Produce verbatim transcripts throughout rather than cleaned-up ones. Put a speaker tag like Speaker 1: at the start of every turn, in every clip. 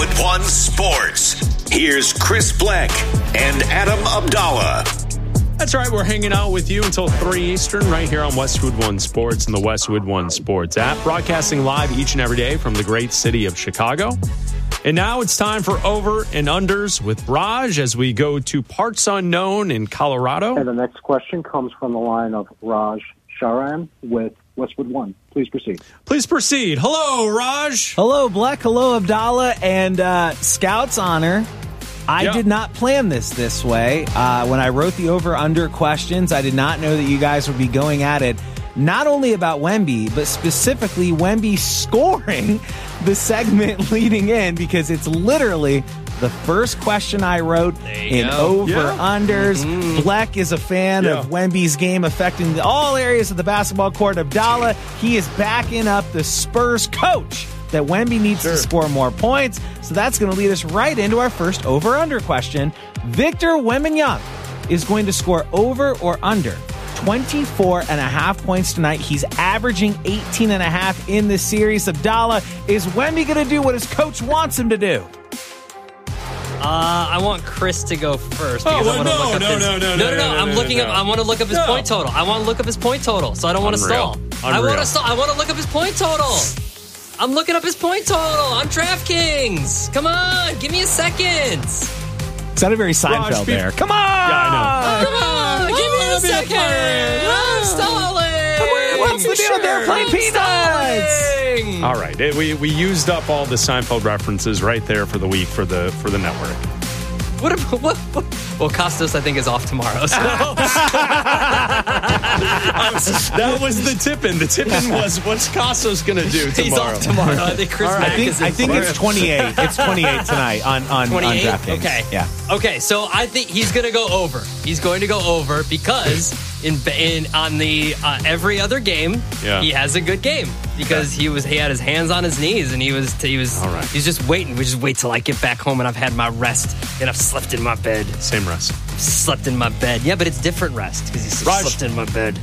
Speaker 1: Westwood One Sports. Here's Chris Bleck and Adam Abdallah.
Speaker 2: That's right. We're hanging out with you until three Eastern right here on Westwood One Sports and the Westwood One Sports app, broadcasting live each and every day from the great city of Chicago. And now it's time for Over and Unders with Raj as we go to parts unknown in Colorado.
Speaker 3: And the next question comes from the line of Raj Sharan with Westwood One. Please proceed.
Speaker 2: Please proceed. Hello, Raj.
Speaker 4: Hello, Bleck. Hello, Abdallah. And uh, Scout's honor, I
Speaker 2: yeah.
Speaker 4: did not plan this this way. Uh, when I wrote the over-under questions, I did not know that you guys would be going at it not only about Wemby, but specifically Wemby scoring the segment leading in, because it's literally the first question I wrote in
Speaker 2: go.
Speaker 4: over-unders.
Speaker 2: Yeah. Mm-hmm.
Speaker 4: Bleck is a fan
Speaker 2: yeah.
Speaker 4: of Wemby's game affecting all areas of the basketball court. Abdallah, he is backing up the Spurs coach that Wemby needs
Speaker 2: sure.
Speaker 4: to score more points. So that's going to lead us right into our first over-under question. Victor Wembanyama is going to score over or under twenty-four and a half points tonight. He's averaging eighteen and a half in this series. Abdallah, is Wemby going to do what his coach wants him to do?
Speaker 5: Uh, I want Chris to go first.
Speaker 2: Oh,
Speaker 5: Because
Speaker 2: well,
Speaker 5: I want to
Speaker 2: no,
Speaker 5: look up
Speaker 2: no,
Speaker 5: his,
Speaker 2: no, no,
Speaker 5: no,
Speaker 2: no,
Speaker 5: no,
Speaker 2: no,
Speaker 5: I'm
Speaker 2: no,
Speaker 5: looking
Speaker 2: no.
Speaker 5: up. I want to look up his
Speaker 2: No.
Speaker 5: point total. I want to look up his point total, so I don't want to
Speaker 2: Unreal.
Speaker 5: stall. I
Speaker 2: Unreal.
Speaker 5: want to stall. I want to look up his point total. I'm looking up his point total on DraftKings. Come on, give me a second.
Speaker 4: Sounded very Seinfeld
Speaker 2: Raj, be-
Speaker 4: there. Come on!
Speaker 2: Yeah,
Speaker 5: Come on, give me a second. I'm stalling.
Speaker 4: What's the deal there? Playing peanuts.
Speaker 5: Stalling.
Speaker 2: All right. It- we, we used up all the Seinfeld references right there for the week for the for the network.
Speaker 5: What, if- what, what? Well, Costos, I think, is off tomorrow. So.
Speaker 2: That was the tip-in. The tip-in was, what's Costos going to do tomorrow?
Speaker 5: He's off tomorrow. I think Chris
Speaker 4: All right,
Speaker 5: Mack
Speaker 4: I think,
Speaker 5: is
Speaker 4: I
Speaker 5: in
Speaker 4: think it's
Speaker 5: tomorrow.
Speaker 4: twenty-eight. It's twenty-eight tonight on, on, on
Speaker 5: twenty-eight?
Speaker 4: DraftKings.
Speaker 5: Okay.
Speaker 4: Yeah.
Speaker 5: Okay, so I think he's going to go over. He's going to go over because in in on the uh, every other game,
Speaker 2: Yeah.
Speaker 5: he has a good game because he was he had his hands on his knees and he was he was
Speaker 2: All right.
Speaker 5: he's just waiting. We just wait till I get back home and I've had my rest and I've slept in my bed.
Speaker 2: Same rest.
Speaker 5: Slept in my bed. Yeah, but it's different rest because he's
Speaker 2: Raj.
Speaker 5: slept in my bed.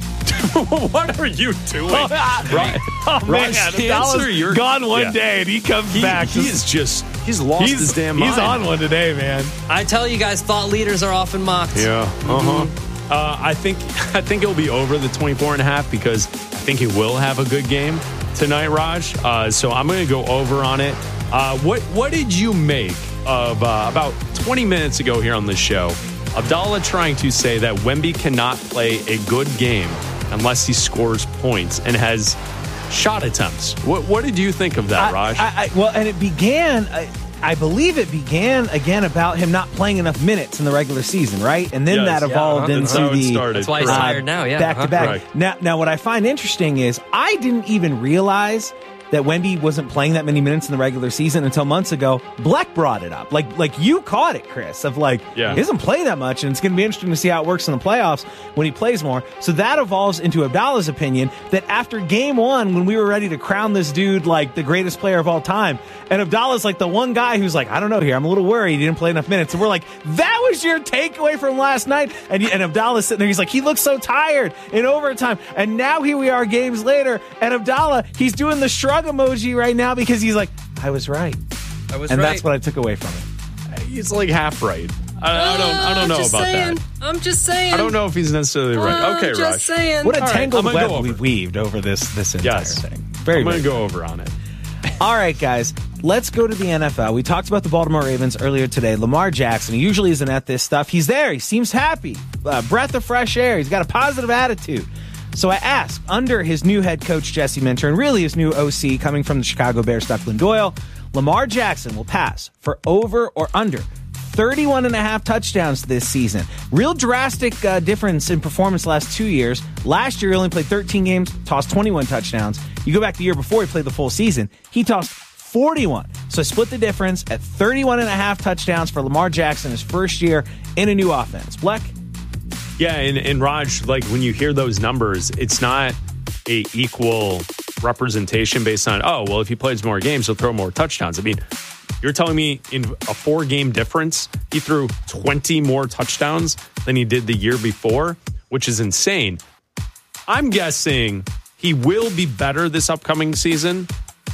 Speaker 2: What are you doing?
Speaker 4: Right. Oh,
Speaker 2: Raj,
Speaker 4: man.
Speaker 2: answer
Speaker 4: Abdallah's
Speaker 2: your-
Speaker 4: gone one
Speaker 2: Yeah.
Speaker 4: day, and he comes
Speaker 2: He,
Speaker 4: back.
Speaker 2: he is just, he's lost
Speaker 4: he's,
Speaker 2: his damn mind.
Speaker 4: he's on one today, man.
Speaker 5: I tell you guys, thought leaders are often mocked.
Speaker 2: Yeah. Uh-huh. Uh, I think I think it'll be over the twenty-four and a half because I think he will have a good game tonight, Raj. Uh, so I'm going to go over on it. Uh, what what did you make of uh, about twenty minutes ago here on the show? Abdallah trying to say that Wemby cannot play a good game unless he scores points and has shot attempts. What what did you think of that,
Speaker 4: I-
Speaker 2: Raj?
Speaker 4: I, I, well, and it began, I, I believe it began again about him not playing enough minutes in the regular season, right? And then
Speaker 2: Yes.
Speaker 4: that
Speaker 2: Yeah,
Speaker 4: evolved
Speaker 2: uh-huh. That's
Speaker 4: into
Speaker 2: how it
Speaker 4: the
Speaker 2: started.
Speaker 5: That's why he's
Speaker 2: Correct.
Speaker 5: tired now, yeah.
Speaker 4: back to
Speaker 5: uh-huh.
Speaker 4: back.
Speaker 2: Right.
Speaker 4: Now, now, what I find interesting is I didn't even realize that Wemby wasn't playing that many minutes in the regular season until months ago. Bleck brought it up. Like, like you caught it, Chris, of like,
Speaker 2: Yeah.
Speaker 4: he doesn't play that much, and it's going to be interesting to see how it works in the playoffs when he plays more. So that evolves into Abdallah's opinion that after game one, when we were ready to crown this dude like the greatest player of all time, and Abdallah's like the one guy who's like, I don't know here, I'm a little worried he didn't play enough minutes. And we're like, that was your takeaway from last night? And, and Abdallah's sitting there, he's like, he looks so tired in overtime. And now here we are games later, and Abdallah, he's doing the shrug emoji right now because he's like, I was right.
Speaker 5: I was
Speaker 4: And
Speaker 5: right.
Speaker 4: that's what I took away from it.
Speaker 2: He's like half right. I, I don't I don't know
Speaker 5: just
Speaker 2: about
Speaker 5: saying.
Speaker 2: that.
Speaker 5: I'm just saying.
Speaker 2: I don't know if he's necessarily right.
Speaker 5: I'm
Speaker 2: Okay,
Speaker 5: just
Speaker 2: Raj.
Speaker 5: saying.
Speaker 4: What a
Speaker 2: All right,
Speaker 4: tangled
Speaker 2: I'm gonna
Speaker 4: web
Speaker 2: go over.
Speaker 4: we've weaved over this this entire
Speaker 2: Yes.
Speaker 4: thing. Very
Speaker 2: I'm going to
Speaker 4: good.
Speaker 2: go over on it.
Speaker 4: All right, guys, let's go to the N F L. We talked about the Baltimore Ravens earlier today. Lamar Jackson, he usually isn't at this stuff. He's there. He seems happy. Uh, breath of fresh air. He's got a positive attitude. So I asked, under his new head coach, Jesse Minter, and really his new O C coming from the Chicago Bears, Declan Doyle, Lamar Jackson will pass for over or under thirty-one and a half touchdowns this season. Real drastic uh, difference in performance the last two years. Last year, he only played thirteen games, tossed twenty-one touchdowns. You go back the year before he played the full season, he tossed forty-one. So I split the difference at thirty-one and a half touchdowns for Lamar Jackson his first year in a new offense. Bleck?
Speaker 2: Yeah, and, and Raj, like when you hear those numbers, it's not a equal representation based on, oh, well, if he plays more games, he'll throw more touchdowns. I mean, you're telling me in a four-game difference, he threw twenty more touchdowns than he did the year before, which is insane. I'm guessing he will be better this upcoming season,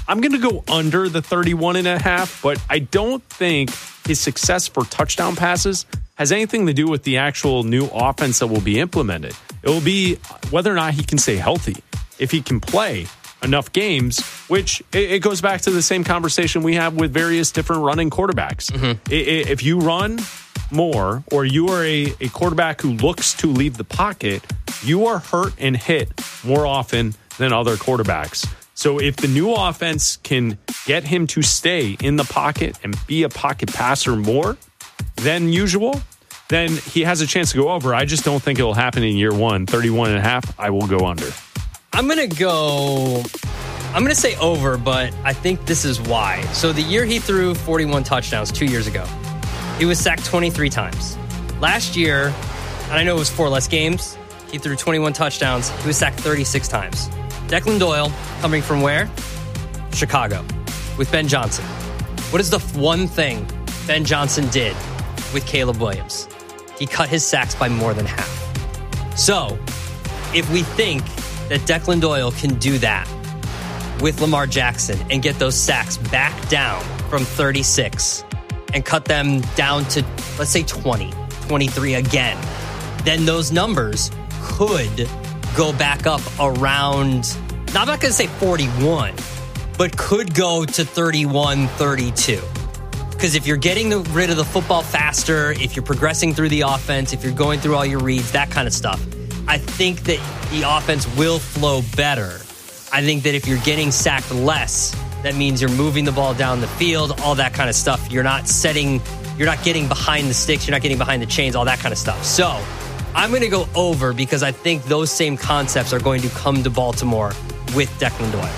Speaker 2: I'm going to go under the thirty-one and a half, but I don't think his success for touchdown passes has anything to do with the actual new offense that will be implemented. It will be whether or not he can stay healthy. If he can play enough games, which it, it goes back to the same conversation we have with various different running quarterbacks. Mm-hmm. I, I, if you run more, or you are a, a quarterback who looks to leave the pocket, you are hurt and hit more often than other quarterbacks. So if the new offense can get him to stay in the pocket and be a pocket passer more than usual, then he has a chance to go over. I just don't think it'll happen in year one. thirty-one and a half, I will go under.
Speaker 5: I'm going to go, I'm going to say over, but I think this is why. So the year he threw forty-one touchdowns two years ago, he was sacked twenty-three times. Last year, and I know it was four less games, he threw twenty-one touchdowns. He was sacked thirty-six times. Declan Doyle, coming from where? Chicago, with Ben Johnson. What is the one thing Ben Johnson did with Caleb Williams? He cut his sacks by more than half. So, if we think that Declan Doyle can do that with Lamar Jackson and get those sacks back down from thirty-six and cut them down to, let's say, twenty, twenty-three again, then those numbers could go back up around, now I'm not going to say forty-one, but could go to thirty-one, thirty-two. Because if you're getting the, rid of the football faster, if you're progressing through the offense, if you're going through all your reads, that kind of stuff, I think that the offense will flow better. I think that if you're getting sacked less, that means you're moving the ball down the field, all that kind of stuff. You're not setting, you're not getting behind the sticks, you're not getting behind the chains, all that kind of stuff. So I'm going to go over because I think those same concepts are going to come to Baltimore with Declan Doyle.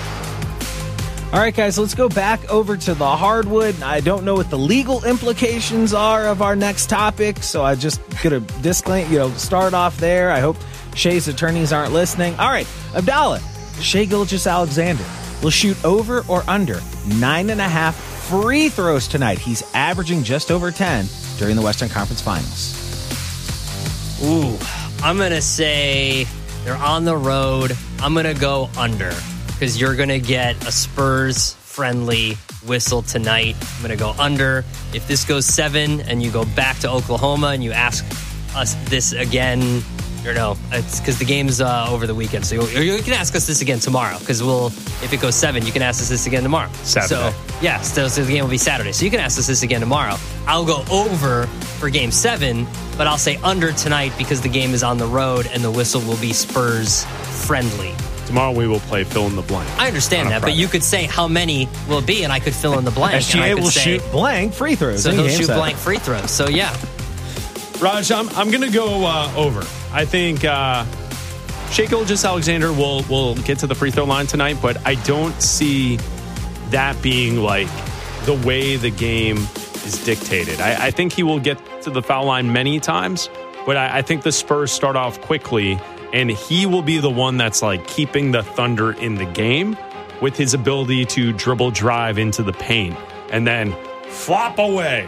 Speaker 4: All right, guys, let's go back over to the hardwood. I don't know what the legal implications are of our next topic, so I just going to disclaim, you know, start off there. I hope Shay's attorneys aren't listening. All right, Abdallah, Shai Gilgeous-Alexander will shoot over or under nine and a half free throws tonight. He's averaging just over ten during the Western Conference Finals.
Speaker 5: Ooh, I'm going to say they're on the road. I'm going to go under because you're going to get a Spurs-friendly whistle tonight. I'm going to go under. If this goes seven and you go back to Oklahoma and you ask us this again, or no, it's because the game's uh, over the weekend. So you, you can ask us this again tomorrow because we'll, if it goes seven, you can ask us this again tomorrow.
Speaker 2: Saturday.
Speaker 5: So, yeah, so, so the game will be Saturday. So you can ask us this again tomorrow. I'll go over for game seven, but I'll say under tonight because the game is on the road and the whistle will be Spurs friendly.
Speaker 2: Tomorrow we will play fill in the blank.
Speaker 5: I understand that, Friday. But you could say how many will it be, and I could fill in the blank.
Speaker 4: S G A will say, shoot blank free throws.
Speaker 5: So he'll shoot
Speaker 4: seven.
Speaker 5: blank free throws. So, yeah.
Speaker 2: Raj, I'm, I'm going to go uh, over. I think uh, Shai Gilgeous-Alexander will, will get to the free throw line tonight, but I don't see that being like the way the game is dictated. I, I think he will get to the foul line many times, but I, I think the Spurs start off quickly, and he will be the one that's like keeping the Thunder in the game with his ability to dribble drive into the paint and then flop away